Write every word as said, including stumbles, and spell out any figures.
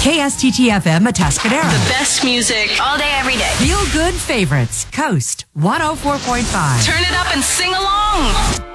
K S T T F M Atascadero. The best music all day, every day. Feel good favorites. Coast one oh four point five. Turn it up and sing along.